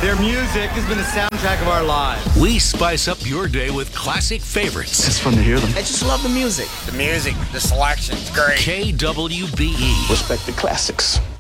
Their music has been the soundtrack of our lives. We spice up your day with classic favorites. It's fun to hear them. I just love the music. The music, the selection's great. KWBE. Respect the classics.